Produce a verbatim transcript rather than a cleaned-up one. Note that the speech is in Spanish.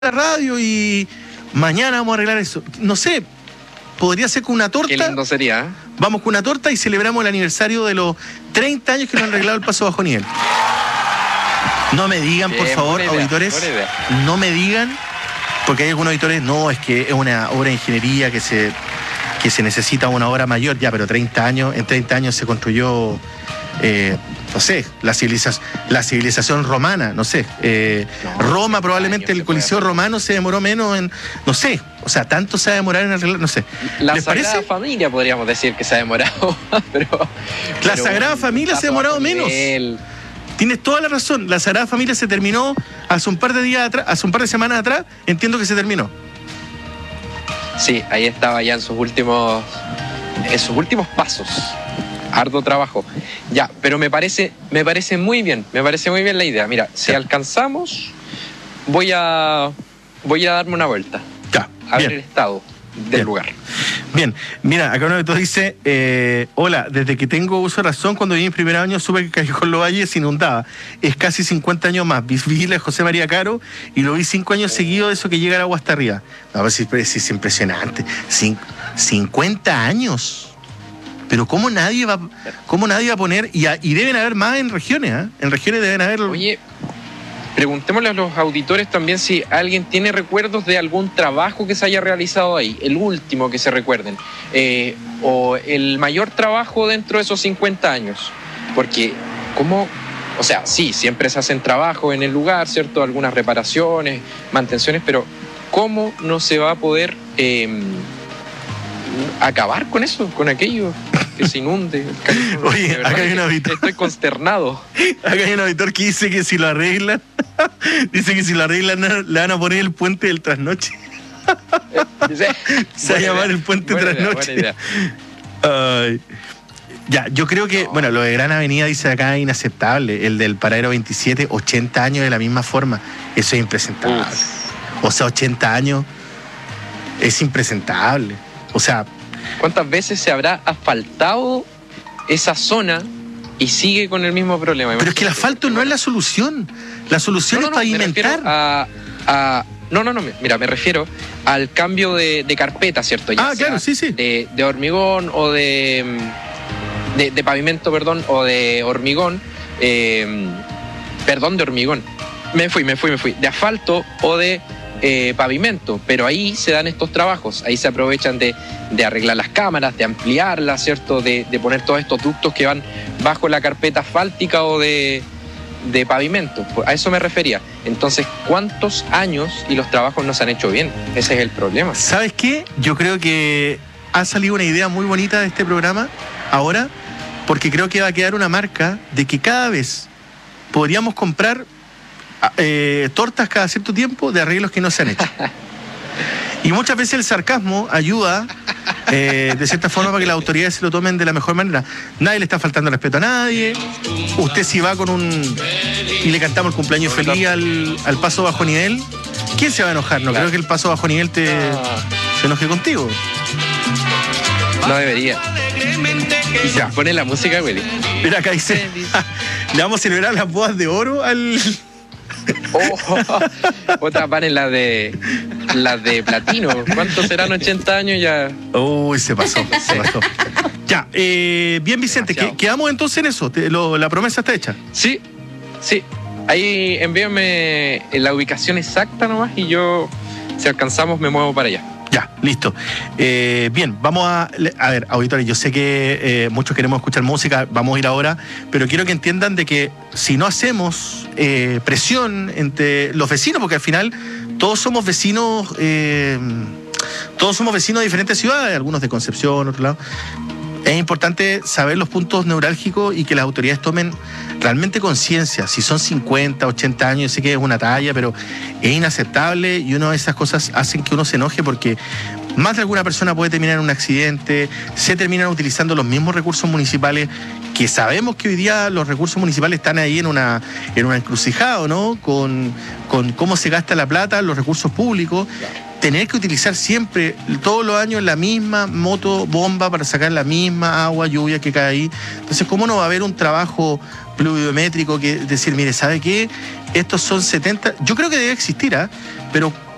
la radio y mañana vamos a arreglar eso. No sé, podría ser con una torta. Qué lindo sería, ¿eh? Vamos con una torta y celebramos el aniversario de los treinta años que nos han arreglado el paso bajo nivel. No me digan, Bien, por favor, buena idea, auditores, buena idea. no me digan, porque hay algunos auditores, no, es que es una obra de ingeniería que se, que se necesita una obra mayor, ya, pero treinta años, en treinta años se construyó, eh, no sé, la civilización, la civilización romana, no sé. Eh, No, Roma, probablemente el Coliseo hacer. romano se demoró menos en, no sé, o sea, tanto se va a demorar en arreglar, no sé. La ¿Les Sagrada parece? Familia podríamos decir que se ha demorado, pero... La pero Sagrada un Familia se ha paso demorado bajo menos. nivel. Tienes toda la razón. La Sagrada Familia se terminó hace un par de días atrás, hace un par de semanas atrás, entiendo que se terminó. Sí, ahí estaba ya en sus últimos, en sus últimos pasos. Arduo trabajo. Ya, pero me parece, me parece muy bien, me parece muy bien la idea. Mira, si Ya. alcanzamos, voy a, voy a darme una vuelta, Ya, a ver el bien, estado del Bien. lugar. bien. Mira, acá uno de todos dice, eh, hola, desde que tengo uso de razón, cuando viví en primer año supe que Callejón Los Valles se inundaba. Es casi cincuenta años más. Vi la José María Caro y lo vi cinco años seguidos de eso que llega el agua hasta arriba. No, pues sí, es, es impresionante. Cin- cincuenta años. Pero cómo nadie va, cómo nadie va a poner, y, a- y deben haber más en regiones, ¿eh? En regiones deben haber... Oye, preguntémosle a los auditores también si alguien tiene recuerdos de algún trabajo que se haya realizado ahí, el último que se recuerden, eh, o el mayor trabajo dentro de esos cincuenta años. Porque, ¿cómo? O sea, sí, siempre se hacen trabajos en el lugar, ¿cierto? Algunas reparaciones, mantenciones, pero ¿cómo no se va a poder eh, acabar con eso, con aquello? Que se inunde. Oye, De verdad acá hay que un auditor. Estoy consternado. Acá hay un auditor que dice que si lo arreglan, dice que si lo arreglan le van a poner el puente del trasnoche. Se va a llamar el puente Buena idea, trasnoche. buena idea. Ay. Ya, yo creo que, No. bueno, lo de Gran Avenida dice acá inaceptable. El del Paradero veintisiete, ochenta años de la misma forma. Eso es impresentable. Uf. O sea, ochenta años es impresentable. O sea, ¿Cuántas veces se habrá asfaltado esa zona y sigue con el mismo problema? pero es que el asfalto no es la solución. La solución No, no, es no, me refiero pavimentar. a, a- no, no, no, mira, me refiero al cambio de, de carpeta, ¿cierto? Ya Ah, sea claro, sí, sí. De, de hormigón o de, mm, de, de pavimento, perdón, o de hormigón, eh, perdón, de hormigón. Me fui, me fui, me fui. De asfalto o de eh, pavimento, pero ahí se dan estos trabajos, ahí se aprovechan de, de arreglar las cámaras, de ampliarlas, ¿cierto? De, de poner todos estos ductos que van bajo la carpeta asfáltica o de, de pavimento. A eso me refería. Entonces, ¿cuántos años y los trabajos no se han hecho bien? Ese es el problema. ¿Sabes qué? Yo creo que ha salido una idea muy bonita de este programa ahora, porque creo que va a quedar una marca de que cada vez podríamos comprar eh, tortas cada cierto tiempo de arreglos que no se han hecho. Y muchas veces el sarcasmo ayuda, eh, de cierta forma, para que las autoridades se lo tomen de la mejor manera. Nadie le está faltando respeto a nadie. Usted si va con un... y le cantamos el cumpleaños feliz al, al paso bajo nivel, ¿quién se va a enojar? No Claro. creo que el paso bajo nivel te... se enoje contigo. No debería. Ya. Pone la música, Willy. Mira, acá dice, le vamos a celebrar las bodas de oro al... Oh, otra van las de las de platino. ¿Cuántos serán ochenta años ya? Uy, se pasó, se pasó. Ya, eh, bien Vicente, Demasiado. que- quedamos entonces en eso, Te- lo- la promesa está hecha. Sí, sí. Ahí envíame la ubicación exacta nomás y yo, si alcanzamos, me muevo para allá. Ya, listo. Eh, bien, vamos a... A ver, auditores, yo sé que eh, muchos queremos escuchar música, vamos a ir ahora, pero quiero que entiendan de que si no hacemos eh, presión entre los vecinos, porque al final todos somos vecinos, eh, todos somos vecinos de diferentes ciudades, algunos de Concepción, otro lado. Es importante saber los puntos neurálgicos y que las autoridades tomen realmente conciencia. Si son cincuenta, ochenta años, yo sé que es una talla, pero es inaceptable y una de esas cosas hacen que uno se enoje porque más de alguna persona puede terminar en un accidente, se terminan utilizando los mismos recursos municipales, que sabemos que hoy día los recursos municipales están ahí en una, en una encrucijada, ¿no? Con, con cómo se gasta la plata, los recursos públicos. Tener que utilizar siempre, todos los años, la misma moto bomba para sacar la misma agua, lluvia que cae ahí. Entonces, ¿cómo no va a haber un trabajo pluviométrico que decir, mire, ¿sabe qué? Estos son setenta, yo creo que debe existir, ¿ah? Pero